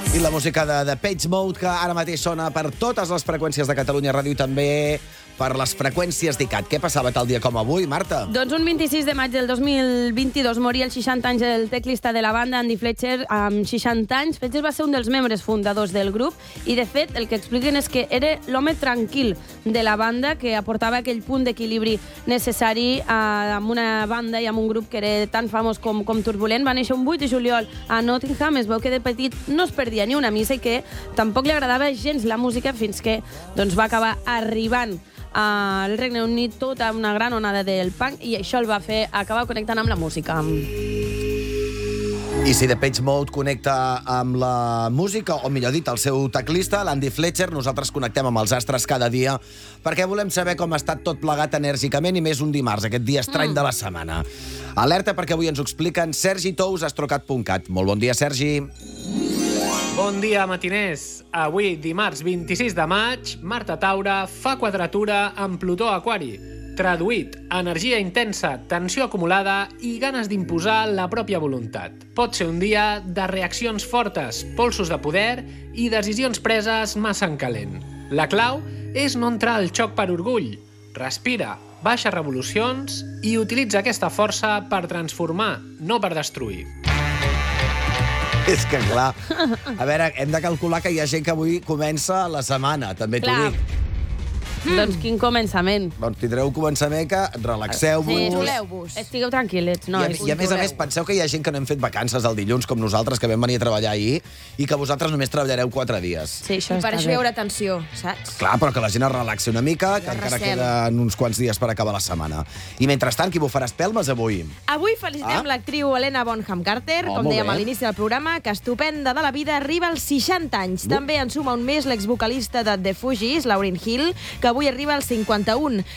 I la música de Depeche Mode, que ara mateix sona per totes les freqüències de Catalunya Ràdio i també per les freqüències d'ICAT. Què passava tal dia com avui, Marta? Doncs un 26 de maig del 2022 moria als 60 anys el teclista de la banda, Andy Fletcher, amb 60 anys. Fletcher va ser un dels membres fundadors del grup i, de fet, el que expliquen és que era l'home tranquil de la banda, que aportava aquell punt d'equilibri necessari amb una banda i amb un grup que era tan famós com turbulent. Va néixer un 8 de juliol a Nottingham. Es veu que de petit no es perdia ni una missa i que tampoc li agradava gens la música fins que va acabar arribant al Regne Unit tota una gran onada del punk i això el va fer acabar connectant amb la música. I si Depeche Mode connecta amb la música, o millor dit, el seu teclista, l'Andy Fletcher, nosaltres connectem amb els astres cada dia perquè volem saber com ha estat tot plegat enèrgicament i més un dimarts, aquest dia estrany de la setmana. Alerta perquè avui ens ho expliquen Sergi Tous, astrocat.cat. Molt bon dia, Sergi. Bon dia, matiners. Avui, dimarts 26 de maig, Marta Taura fa quadratura amb Plutó Aquari. Traduït, energia intensa, tensió acumulada i ganes d'imposar la pròpia voluntat. Pot ser un dia de reaccions fortes, polsos de poder i decisions preses massa en calent. La clau és no entrar al xoc per orgull. Respira, baixa revolucions i utilitza aquesta força per transformar, no per destruir. És que, clar, a veure, hem de calcular que hi ha gent que avui comença la setmana, també t'ho dic. Doncs quin començament. Doncs tindreu un començament que relaxeu-vos. Controleu-vos. Estigueu tranquil·lets, nois. I a més, penseu que hi ha gent que no hem fet vacances el dilluns, com nosaltres, que vam venir a treballar ahir, i que vosaltres només treballareu 4 dies. Sí, això I per això hi haurà tensió, saps? Clar, però que la gent es relaxi una mica, que encara queden uns quants dies per acabar la setmana. I mentrestant, qui bufarà espelmes avui? Avui felicitem l'actriu Helena Bonham Carter, com dèiem a l'inici del programa, que estupenda de la vida, arriba als 60 anys. També en suma un mes l'exvocalista de The Fugees, Lauryn Hill, que avui arriba als 51.